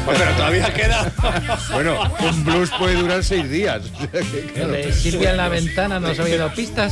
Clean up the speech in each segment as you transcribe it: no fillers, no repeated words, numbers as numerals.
Pero todavía queda. Bueno, un blues puede durar 6 días. El de Silvia en la ventana nos ha oído pistas.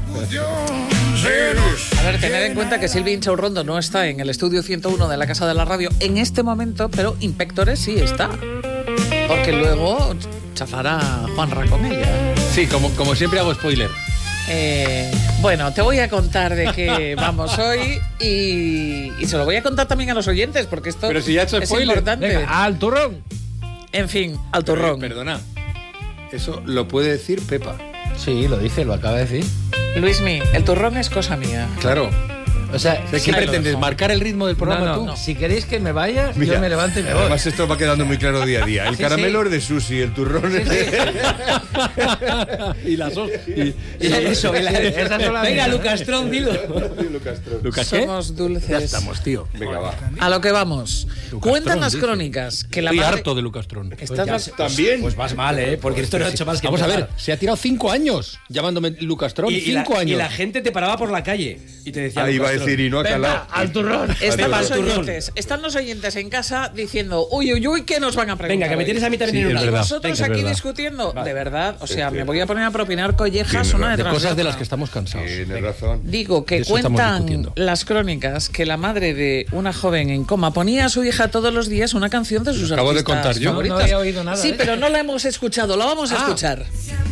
A ver, tener en cuenta que Silvia Inchaurrondo no está en el estudio 101 de la Casa de la Radio en este momento, pero Inspectores sí está. Porque luego chafará Juanra con ella. Sí, como siempre hago spoiler. Bueno, te voy a contar de qué vamos hoy y se lo voy a contar también a los oyentes porque esto Pero si ya he hecho es spoiler. importante. Venga, al turrón. En fin, al turrón. Perdona. Eso lo puede decir Pepa. Sí, lo dice, lo acaba de decir. Luismi, el turrón es cosa mía. Claro. O sea, ¿Qué si pretendes? ¿Marcar el ritmo del programa tú? no. Si queréis que me vaya, Mira, yo me levanto y me voy. Además esto va quedando muy claro día a día. El Sí, caramelo sí. es de Susi, el turrón es de... Y las dos. Eso, Esa es la venga, mía. Lucastrón, dilo. Lucas, ¿qué? Somos dulces. Ya estamos, tío. Venga, va. A lo que vamos. Cuentan las dice. crónicas que la Estoy madre... harto de Lucastrón. Estás También. Pues vas mal, porque esto no ha hecho más que Vamos a ver, empezar. se ha tirado 5 años llamándome Lucastrón. Y 5 años. Y la gente te paraba por la calle y te decía. Ahí iba a Lucastrón. decir y no ha Venga, calado. al turrón. Están los oyentes en casa diciendo, uy, ¿qué nos van a preguntar? Venga, que me hoy? tienes a mí también Sí, en es una. verdad. Nosotros Venga, es aquí verdad. discutiendo, Vale. de verdad, o sea, Sí, me voy a poner a propinar collejas Sí, una de De detrás cosas de otra. las que estamos cansados. Tienes razón. Digo que De eso estamos cuentan discutiendo. las crónicas que la madre de una joven en coma ponía a su hija todos los días una canción de sus Acabo de artistas contar yo. favoritas. No había oído nada, Sí, ¿eh? pero no la hemos escuchado, la vamos a escuchar.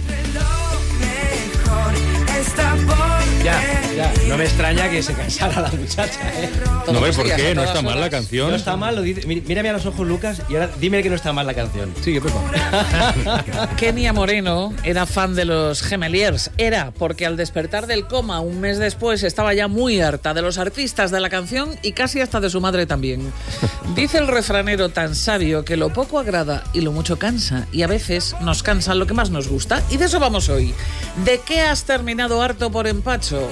Ya, no me extraña que se cansara la muchacha, Todos No ve los por días, a qué, no todas está mal la horas. canción. No está mal, lo dice. Mírame a los ojos, Lucas, y ahora dime que no está mal la canción. Sigue, Pepa. Kenia Moreno era fan de los Gemeliers. Era porque al despertar del coma un mes después estaba ya muy harta de los artistas de la canción y casi hasta de su madre también. Dice el refranero tan sabio que lo poco agrada y lo mucho cansa, y a veces nos cansa lo que más nos gusta, y de eso vamos hoy. ¿De qué has terminado harto por empacho?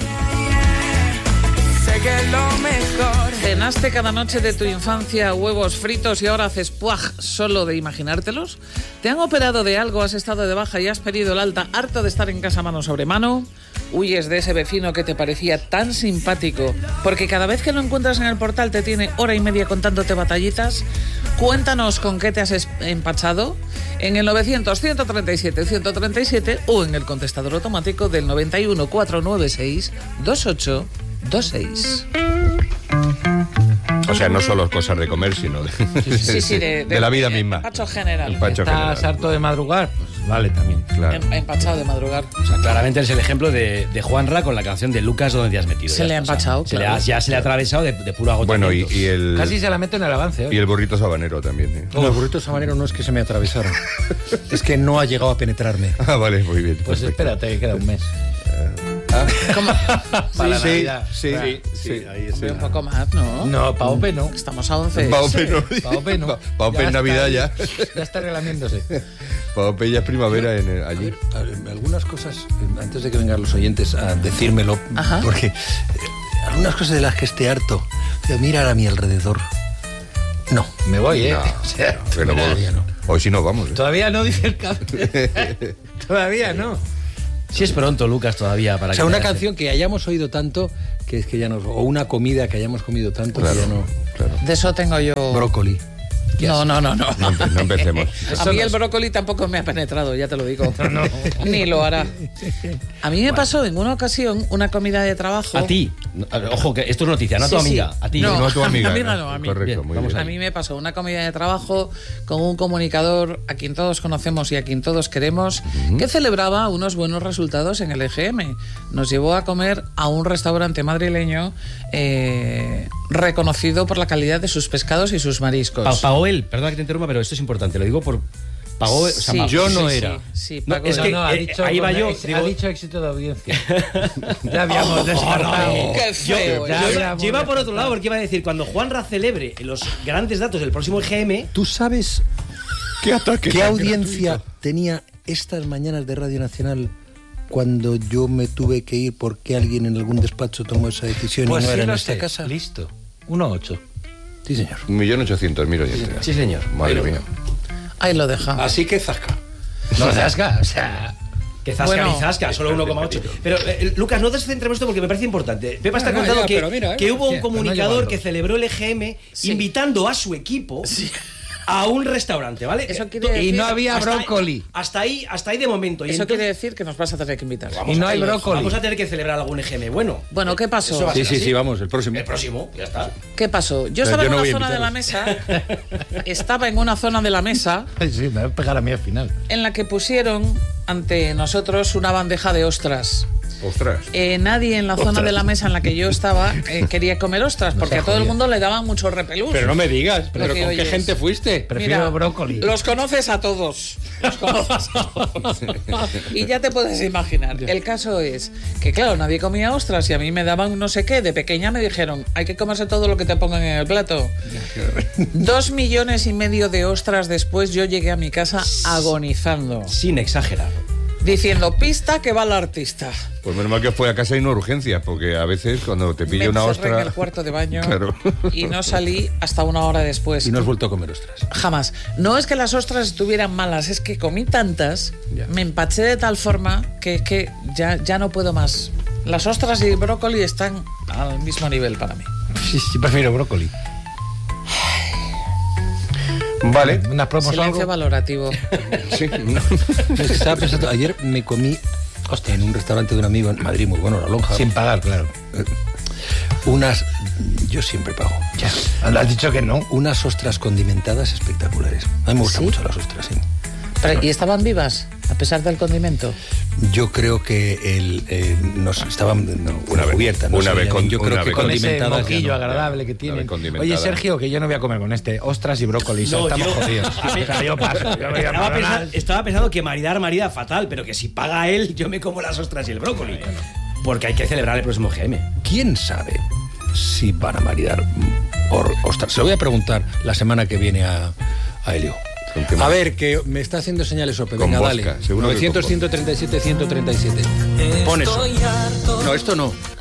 ¿Cenaste cada noche de tu infancia huevos fritos y ahora haces puaj solo de imaginártelos? ¿Te han operado de algo, has estado de baja y has pedido el alta harto de estar en casa mano sobre mano? ¿Huyes de ese vecino que te parecía tan simpático porque cada vez que lo encuentras en el portal te tiene hora y media contándote batallitas? Cuéntanos con qué te has empachado en el 900-137-137 o en el contestador automático del 91 496 2826. O sea, no solo cosas de comer, sino de, Sí, de la vida misma. Empacho general. Empacho ¿Estás general. harto de madrugar? Pues vale también. Claro. Empachado de madrugar. O sea, claramente es el ejemplo de Juanra con la canción de Lucas, ¿dónde te has metido? Se Ya le ha está, o sea, empachado, claro. ya se le ha atravesado de puro agotamiento. Bueno, y el... Casi se la meto en el avance. Y el burrito sabanero también. ¿eh? No, el burrito sabanero no es que se me atravesara. Es que no ha llegado a penetrarme. Ah, vale, muy bien. Pues perfecto. espérate, que queda un mes. ¿Cómo? Para la Sí, Navidad. sí, Claro. sí. Hombre, un poco más, ¿no? No, pa' Ope no. Estamos a 11. Pa' Ope no. Pa' Ope no. Pa' Ope Ya en Navidad está, ya. Ya está relamiéndose. Pa' Ope ya es primavera allí. A ver, algunas cosas, antes de que vengan los oyentes a decírmelo, Ajá. porque algunas cosas de las que esté harto, de mirar a mi alrededor. No, Me voy, ¿eh? No, O sea, pero todavía no. Hoy sí nos vamos. ¿eh? Todavía no, dice el cable. Todavía no. Sí es pronto, Lucas, todavía para O sea, que una te hagas- canción que hayamos oído tanto, que es que ya nos... O una comida que hayamos comido tanto, Claro, que ya no... claro. De eso tengo yo. Brócoli. No. No empecemos. A mí el brócoli tampoco me ha penetrado, ya te lo digo. Ni lo hará. A mí me pasó en una ocasión una comida de trabajo. A ti. Ojo, que esto es noticia, no a tu Sí, amiga. sí. A ti. No. No a tu amiga. Amiga no, a mí. Correcto, Bien, muy vamos bien. A mí me pasó una comida de trabajo con un comunicador a quien todos conocemos y a quien todos queremos, que celebraba unos buenos resultados en el EGM. Nos llevó a comer a un restaurante madrileño reconocido por la calidad de sus pescados y sus mariscos. Pagó él, perdona que te interrumpa, pero esto es importante, lo digo por... Pagó, o sea, Sí, yo no sí, era. Sí, No, pagó es él. que- No, ha dicho, ahí va yo, ha digo- dicho éxito de audiencia. Ya habíamos descartado. Qué feo. Ya Yo habíamos iba por otro descartado. lado porque iba a decir, cuando Juanra celebre los grandes datos del próximo EGM, ¿Tú sabes ¿Qué ataque? qué audiencia tenía estas mañanas de Radio Nacional cuando yo me tuve que ir porque alguien en algún despacho tomó esa decisión Pues y no sí era en lo esta sé. casa? Listo. 1-8. Sí, señor. 1.800.000 oyentes. sí señor. Madre mía. Ahí lo deja. Así que zasca. No zasca, o sea... Que zasca Bueno. ni zasca, solo 1,8. Pero, Lucas, no descentremos esto porque me parece importante. Pepa está No, contando ya, que, pero mira, que hubo un pero no comunicador llevan que dos. celebró el EGM Sí. invitando a su equipo a un restaurante, ¿vale? Eso quiere decir... Y no había Hasta- brócoli. Hasta ahí de momento. Y Eso entonces, quiere decir que nos vas a tener que invitar. vamos Y no a- hay brócoli. Vamos a tener que celebrar algún EGM. Bueno, Bueno, ¿qué pasó? Eso va a Sí, ser sí, así. sí, vamos, el próximo. El próximo, ya está. ¿Qué pasó? Yo Pero estaba yo en no una voy a zona de la mesa, estaba en una zona de la mesa Ay, sí, me va a pegar a mí al final. en la que pusieron ante nosotros una bandeja de ostras. Ostras. Nadie en la zona de la mesa en la que yo estaba quería comer ostras, porque a todo el mundo le daban mucho repelús. Pero no me digas, ¿pero que con qué oyes. gente fuiste? Prefiero brócoli. Los conoces a todos. Los conoces a todos. Y ya te puedes imaginar. El caso es que, claro, nadie comía ostras y a mí me daban no sé qué. De pequeña me dijeron, hay que comerse todo lo que te pongan en el plato. 2,5 millones de ostras después yo llegué a mi casa agonizando, Sin exagerar. diciendo, pista que va el artista. Pues menos mal que fue a casa y no urgencias, porque a veces cuando te Me pilla una encerré ostra... en el cuarto de baño Claro. y no salí hasta una hora después. Y no has vuelto a comer ostras. Jamás. No es que las ostras estuvieran malas, es que comí tantas, Ya. me empaché de tal forma que ya no puedo más. Las ostras y el brócoli están al mismo nivel para mí. Sí, prefiero brócoli. Vale. ¿Unas promos o Silencio algo? valorativo. Sí, no. Es que estaba pensando, ayer me comí, hostia, en un restaurante de un amigo en Madrid, muy bueno, La Lonja, Sin pagar, claro. unas, yo siempre pago, Ya. Has dicho que no. unas ostras condimentadas espectaculares. A mí me gustan ¿Sí? mucho las ostras, sí. Pero, ¿y estaban vivas, a pesar del condimento? Yo creo que nos estaban Una vez- cubiertas. una vez con- yo creo una que vez Con ese condimentadas ya moquillo no. agradable que tienen. condimentada. Oye, Sergio, que yo no voy a comer con este. Ostras y brócoli. No, estamos yo- jodidos. a ver, O sea, yo paso. Yo voy a McDonald's. Estaba pensando que marida fatal, pero que si paga él, yo me como las ostras y el brócoli. Porque hay que celebrar el próximo GM. ¿Quién sabe si van a maridar ostras? Se lo voy a preguntar la semana que viene a Helio. ¿Con qué A más? ver, que me está haciendo señales Ope. Con Venga, vodka, dale. seguro que con 900, 137, 137. Pon eso. No, esto no.